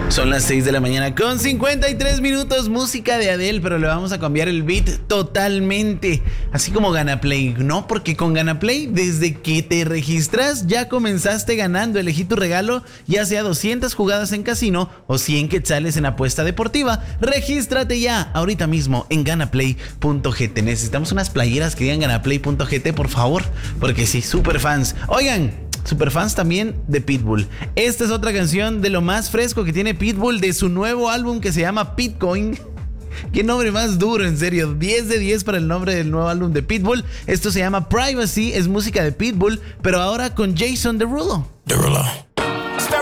Son las 6 de la mañana con 53 minutos, música de Adele, pero le vamos a cambiar el beat totalmente, así como Ganaplay, ¿no? Porque con Ganaplay, desde que te registras, ya comenzaste ganando. Elegí tu regalo, ya sea 200 jugadas en casino o 100 quetzales en apuesta deportiva. Regístrate ya, ahorita mismo, en ganaplay.gt. Necesitamos unas playeras que digan ganaplay.gt, por favor, porque sí, super fans. Oigan, superfans también de Pitbull. Esta es otra canción de lo más fresco que tiene Pitbull de su nuevo álbum que se llama Pitcoin. Qué nombre más duro, en serio. 10 de 10 para el nombre del nuevo álbum de Pitbull. Esto se llama Privacy, es música de Pitbull, pero ahora con Jason Derulo.